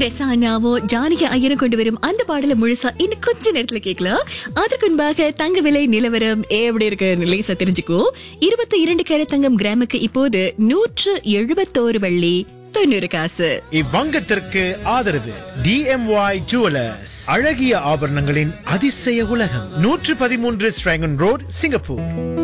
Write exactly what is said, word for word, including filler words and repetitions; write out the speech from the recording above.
ரெசானாவோ ஜானகி ஐயரும் கொண்டு வரும் அந்த பாடல முழுசா இன்னும் கொஞ்ச நேரத்துல கேட்கலாம். அதற்கு முன்பாக தங்க விலை நிலவரம் எப்படி இருக்கு லேசா தெரிஞ்சுக்கோ. இருபத்தி இரண்டு கேரட் தங்கம் கிராமுக்கு இப்போது நூற்று எழுபத்தோரு வெள்ளி தொண்ணூறு காசு. இவ்வங்கத்திற்கு ஆதரவு டிஎம்ஒய் ஜுவலர்ஸ், அழகிய ஆபரணங்களின் அதிசய உலகம், நூற்று பதிமூன்று ஸ்ட்ராங்கன் ரோட், சிங்கப்பூர்.